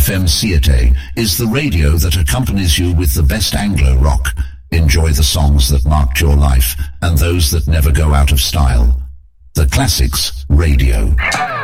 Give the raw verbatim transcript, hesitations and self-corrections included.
F M Siete is the radio that accompanies you with the best Anglo rock. Enjoy the songs that marked your life and those that never go out of style. The Classics Radio.